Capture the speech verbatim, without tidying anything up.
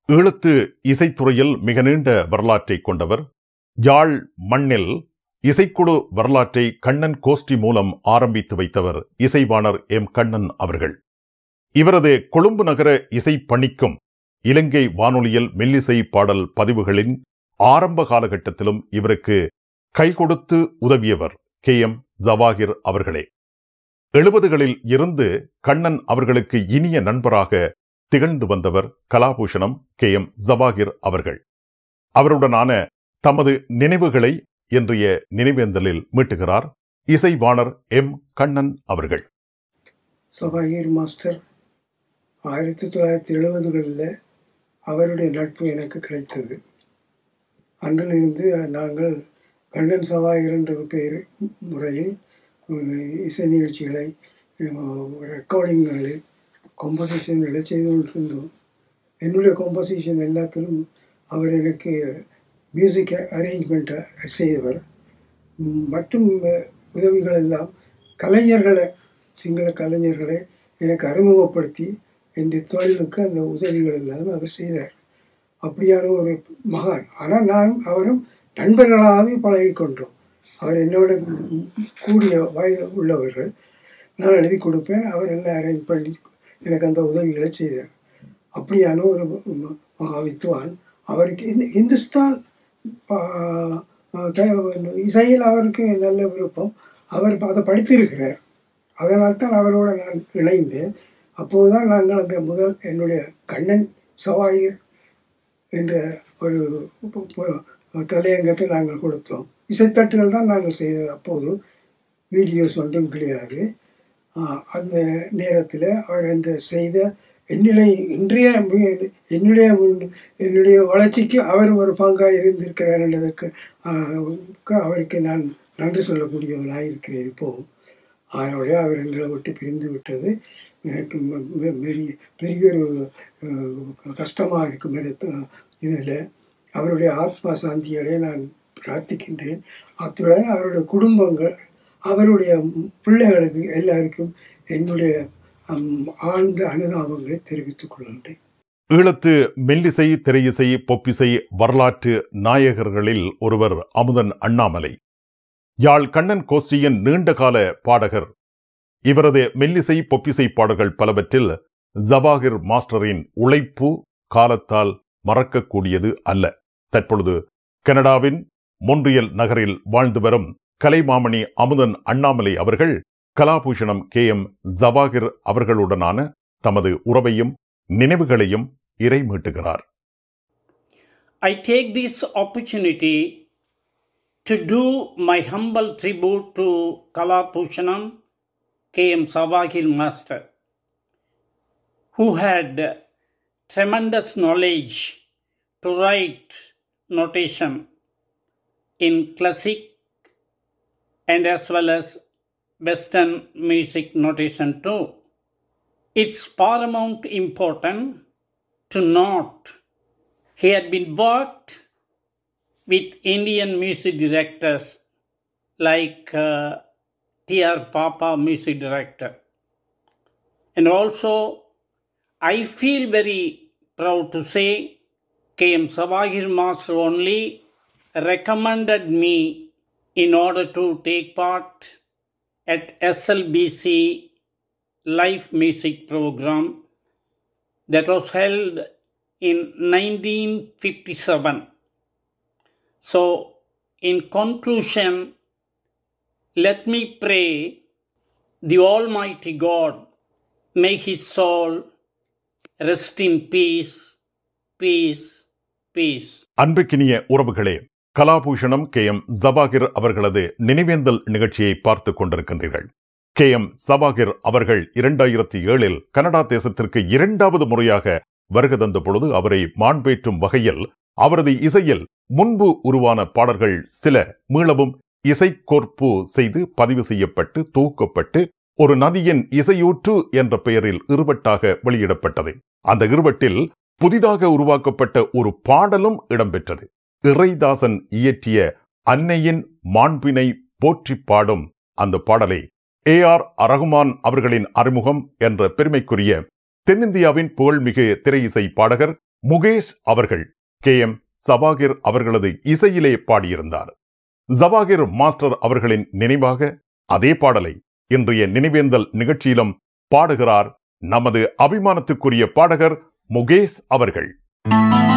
ஈழத்து இசைத்துறையில் மிக நீண்ட வரலாற்றை கொண்டவர். யாழ் மண்ணில் இசைக்குழு வரலாற்றை கண்ணன் கோஷ்டி மூலம் ஆரம்பித்து வைத்தவர் இசைவாணர் எம் கண்ணன் அவர்கள். இவரது கொழும்பு நகர இசை பணிக்கும் இலங்கை வானொலியில் மெல்லிசை பாடல் பதிவுகளின் ஆரம்ப காலகட்டத்திலும் இவருக்கு கை கொடுத்து உதவியவர் கே எம் ஜவாகிர் அவர்களே. எழுபதுகளில் இருந்து கண்ணன் அவர்களுக்கு இனிய நண்பராக திகழ்ந்து வந்தவர் கலாபூஷணம் கே எம் ஜவாகிர் அவர்கள். அவருடனான தமது நினைவுகளை இன்றைய நினைவேந்தலில் மீட்டுகிறார் இசைவாணர் எம் கண்ணன் அவர்கள். ஜவாகிர் மாஸ்டர் ஆயிரத்தி தொள்ளாயிரத்தி எழுபதுகளில் அவருடைய நட்பு எனக்கு கிடைத்தது. அன்றிலிருந்து நாங்கள் கண்ணன் ஜவாகிர் என்ற பெயர் முறையில் இசை நிகழ்ச்சிகளை, ரெக்கார்டிங்களை, கம்போசிஷன்களை செய்து கொண்டிருந்தோம். என்னுடைய கம்போசிஷன் எல்லாத்திலும் அவர் எனக்கு மியூசிக் அரேஞ்ச்மெண்ட்டை செய்தவர். மற்றும் உதவிகள் எல்லாம் கலைஞர்களை, சிங்கள கலைஞர்களை எனக்கு அறிமுகப்படுத்தி என் தொழிலுக்கு அந்த உதவிகள் எல்லாம் அவர் செய்தார். அப்படியான ஒரு மகான். ஆனால் நான் அவரும் நண்பர்களாகவே பழகி கொண்டோம். அவர் என்னோட கூடிய வயது உள்ளவர்கள். நான் எழுதி கொடுப்பேன், அவர் எல்லாம் அரேஞ்ச் பண்ணி எனக்கு அந்த உதவிகளை செய்தார். அப்படியான ஒரு மகா வித்வான். அவருக்கு இந்த இந்துஸ்தான் இசையில் அவருக்கு நல்ல விருப்பம். அவர் அதை படித்திருக்கிறார். அதனால்தான் அவரோடு நான் இணைந்தேன். அப்போது தான் நாங்கள் அந்த முதல் என்னுடைய கண்ணன் ஜவாகிர் என்ற ஒரு தலையங்கத்தை நாங்கள் கொடுத்தோம். இசைத்தட்டுகள் தான் நாங்கள் செய்தது. அப்போது வீடியோஸ் ஒன்றும் கிடையாது. அந்த நேரத்தில் அவர் அந்த செய்த என்னுடைய இன்றைய என்னுடைய என்னுடைய வளர்ச்சிக்கு அவர் ஒரு பங்காக இருந்திருக்கிறார் என்பதற்கு அவருக்கு நான் நன்றி சொல்லக்கூடியவனாக இருக்கிறேன். இப்போவும் அதனோட அவர் எங்களை விட்டு பிரிந்து விட்டது எனக்கு பெரிய பெரிய ஒரு கஷ்டமாக இருக்கும். இதில் அவருடைய ஆத்மா சாந்தியோட நான் பிரார்த்திக்கின்றேன். அத்துடன் அவருடைய குடும்பங்கள், அவருடைய பிள்ளைகளுக்கு எல்லாருக்கும் என்னுடைய ஆழ்ந்த அனுதாபங்களை தெரிவித்துக் கொள்கின்றேன். ஈழத்து மெல்லிசை, திரையிசை, பொப்பிசை வரலாற்று நாயகர்களில் ஒருவர் அமுதன் அண்ணாமலை. யாழ் கண்ணன் கோஷ்டியின் நீண்டகால பாடகர். இவரது மெல்லிசை, பொப்பிசை பாடல்கள் பலவற்றில் ஜவாகிர் மாஸ்டரின் உழைப்பு காலத்தால் மறக்கக்கூடியது அல்ல. தற்பொழுது கனடாவின் மொன்றியல் நகரில் வாழ்ந்து வரும் கலைமாமணி அமுதன் அண்ணாமலை அவர்கள் கலாபூஷணம் கே எம் ஜவாகிர் அவர்களுடனான தமது உறவையும் நினைவுகளையும் இறைமீட்டுகிறார். I take this opportunity to do my humble tribute to Kalabhushanam K M Zavagir Master, who had tremendous knowledge to write notation in classic and as well as Western music notation too. It's paramount important to note he had been worked with Indian music directors like uh, T R Papa, music director. And also, I feel very proud to say K M Zavagir Master only recommended me in order to take part at S L B C live music program that was held in nineteen fifty-seven. So, in conclusion, let me pray the Almighty God may his soul rest in peace, peace, peace. அன்பிற்கினிய உறவுகளே, Kalabhushanam K M Jawahir அவர்களது நினைவேந்தல் நிகழ்ச்சியை பார்த்து கொண்டிருக்கின்றீர்கள். K M Jawahir அவர்கள் இரண்டாயிரத்தி ஏழில் கனடா தேசத்திற்கு இரண்டாவது முறையாக வருகை தந்த பொழுது அவரை மாண்பேற்றும் வகையில் அவரது இசையில் முன்பு உருவான பாடல்கள் சில மீளவும் இசைக்கோர்ப்பு செய்து பதிவு செய்யப்பட்டு தொகுக்கப்பட்டு ஒரு நதியின் இசையூற்று என்ற பெயரில் இருவட்டாக வெளியிடப்பட்டது. அந்த இருவட்டில் புதிதாக உருவாக்கப்பட்ட ஒரு பாடலும் இடம்பெற்றது. இறைதாசன் இயற்றிய அன்னையின் மாண்பினை போற்றி பாடும் அந்த பாடலை ஏ ஆர் ரகுமான் அவர்களின் அறிமுகம் என்ற பெருமைக்குரிய தென்னிந்தியாவின் புகழ்மிகு திரையிசை பாடகர் முகேஷ் அவர்கள் கே எம் சபாகிர் அவர்களது இசையிலே பாடியிருந்தார். ஜவாகிர் மாஸ்டர் அவர்களின் நினைவாக அதே பாடலை இன்றைய நினைவேந்தல் நிகழ்ச்சியிலும் பாடுகிறார் நமது அபிமானத்துக்குரிய பாடகர் முகேஷ் அவர்கள்.